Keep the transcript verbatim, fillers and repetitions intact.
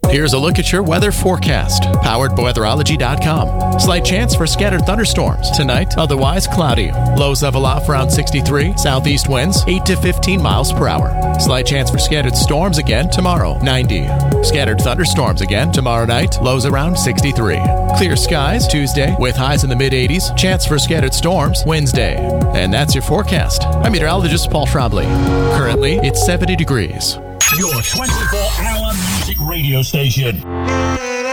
Here's a look at your weather forecast, powered by weatherology dot com. Slight chance for scattered thunderstorms. Tonight, otherwise cloudy. Lows level off around sixty-three. Southeast winds, eight to fifteen miles per hour. Slight chance for scattered storms again tomorrow, ninety. Scattered thunderstorms again tomorrow night, lows around sixty-three. Clear skies Tuesday with highs in the mid-eighties. Chance for scattered storms Wednesday. And that's your forecast. I'm meteorologist Paul Trombley. Currently, it's seventy degrees. Your twenty-four hour music radio station.